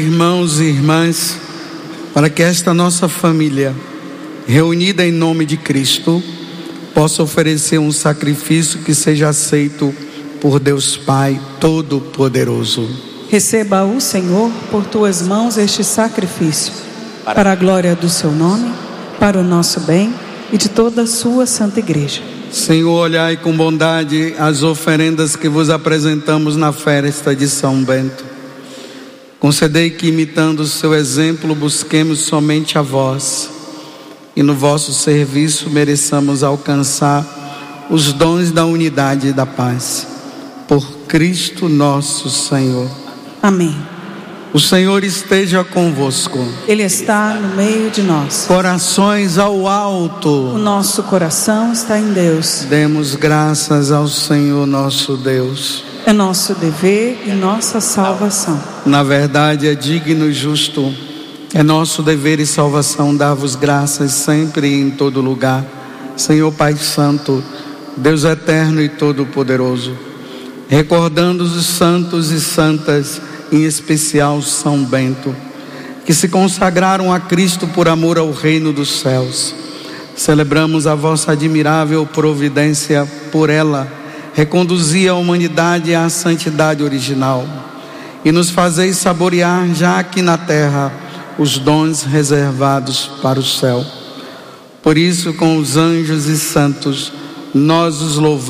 Irmãos e irmãs, para que esta nossa família, reunida em nome de Cristo, possa oferecer um sacrifício que seja aceito por Deus Pai Todo-Poderoso. Receba o Senhor por tuas mãos este sacrifício, para a glória do seu nome, para o nosso bem e de toda a sua santa igreja. Senhor, olhai com bondade as oferendas que vos apresentamos na festa de São Bento. Concedei que, imitando o seu exemplo, busquemos somente a vós e no vosso serviço mereçamos alcançar os dons da unidade e da paz. Por Cristo nosso Senhor. Amém. O Senhor esteja convosco. Ele está no meio de nós. Corações ao alto. O nosso coração está em Deus. Demos graças ao Senhor nosso Deus. É nosso dever e nossa salvação. Na verdade, é digno e justo. É nosso dever e salvação dar-vos graças sempre e em todo lugar. Senhor Pai Santo, Deus eterno e todo-poderoso, recordando os santos e santas, em especial São Bento, que se consagraram a Cristo por amor ao reino dos céus. Celebramos a vossa admirável providência. Por ela reconduzir a humanidade à santidade original e nos fazeis saborear já aqui na terra os dons reservados para o céu. Por isso, com os anjos e santos, nós os louvamos